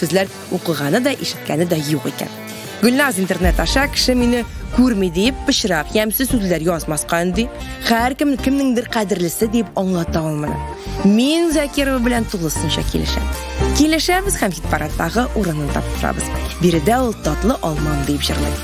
сүзләр укыганы да, ишеткәне дә юк икән. Гөлназ интернет аша кеше мине күрми дип, пычрак, ямсыз сүзләр язмаска инде. Һәркем кемнеңдер кадерлесе дип аңлата алманы. Мин Закирова белән тулысынча килешәм. Килешәбез һәм хит-парадтагы урынын таптырабыз. Биредә ул татлы алмам дип җырлый.